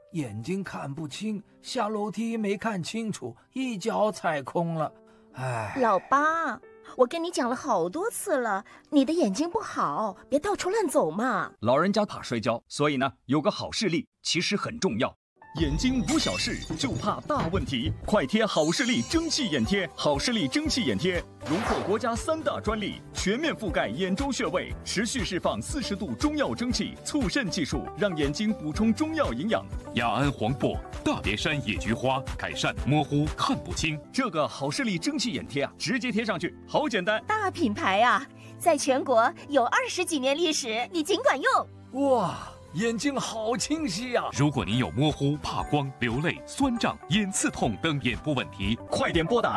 眼睛看不清，下楼梯没看清楚，一脚踩空了。哎， 老八，我跟你讲了好多次了，你的眼睛不好，别到处乱走嘛。 老人家怕摔跤，所以呢，有个好视力其实很重要。眼睛无小事，就怕大问题。快贴好视力蒸汽眼贴，好视力蒸汽眼贴荣获国家3大专利，全面覆盖眼周穴位，持续释放40度中药蒸汽，促肾技术，让眼睛补充中药营养。 雅安黄柏、大别山野菊花，改善模糊看不清。 这个好视力蒸汽眼贴啊，直接贴上去，好简单。 大品牌啊，在全国有20几年历史，你尽管用。 哇，眼睛好清晰呀！ 如果您有模糊、怕光、流泪、酸胀、眼刺痛等眼部问题， 快点拨打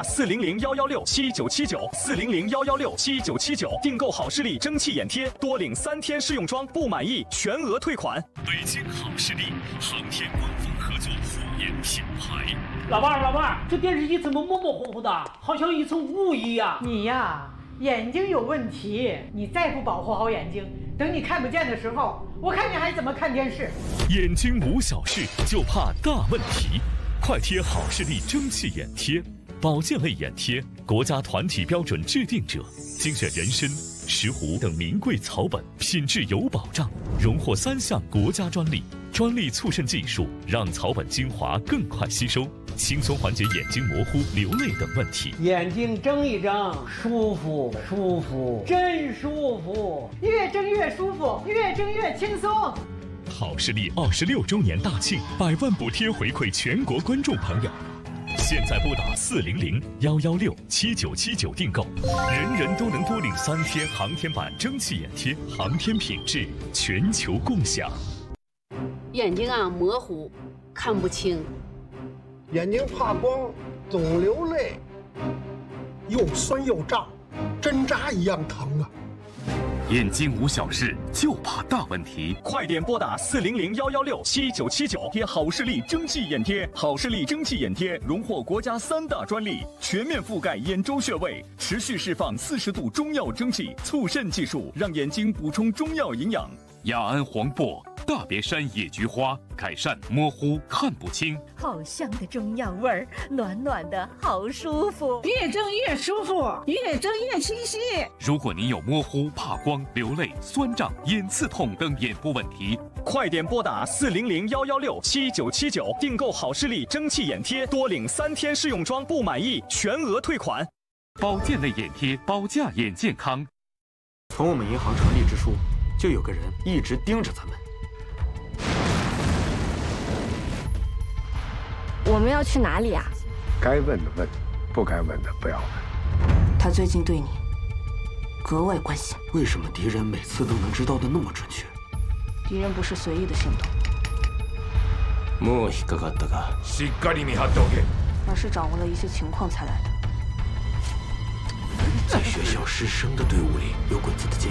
400-116-7979，400-116-7979，订购好视力蒸汽眼贴，多领3天试用装，不满意全额退款。 北京好视力，航天官方合作护眼品牌。 老伴，这电视机怎么模模糊糊的，好像一层雾一样？ 你呀，眼睛有问题，你再不保护好眼睛，等你看不见的时候，我看你还怎么看电视？ 眼睛无小事，就怕大问题。快贴好视力蒸汽眼贴，保健类眼贴，国家团体标准制定者，精选人参、石斛等名贵草本，品质有保障，荣获3项国家专利。专利促渗技术让草本精华更快吸收，轻松缓解眼睛模糊、流泪等问题。 眼睛睁一睁，舒服，真舒服， 越睁越舒服，越睁越轻松。 好视力26周年大庆，100万补贴回馈全国观众朋友。现在拨打400-116-7979订购，人人都能多领3天航天版蒸汽眼贴，航天品质全球共享。 眼睛啊模糊，看不清， 眼睛怕光，总流泪，又酸又胀，针扎一样疼啊！ 眼睛无小事，就怕大问题。 快点拨打400-116-7979，贴好视力蒸汽眼贴。好视力蒸汽眼贴荣获国家3大专利，全面覆盖眼周穴位，持续释放40度中药蒸汽，促肾技术，让眼睛补充中药营养。 雅安黄柏、大别山野菊花，改善模糊看不清。 好香的中药味儿，暖暖的，好舒服。 越睁越舒服，越睁越清晰。 如果您有模糊、怕光、流泪、酸胀、眼刺痛等眼部问题， 快点拨打400-116-7979，订购好视力蒸汽眼贴，多领3天试用装，不满意全额退款。 保健类眼贴，保驾眼健康。 从我们银行成立之初，就有个人一直盯着咱们。 我们要去哪里啊？ 该问的问，不该问的不要问。 他最近对你格外关心。 为什么敌人每次都能知道的那么准确？ 敌人不是随意的行动， もう引っかかったか。 しっかり見張っておけ。 而是掌握了一些情况才来的。 在学校师生的队伍里有鬼子的奸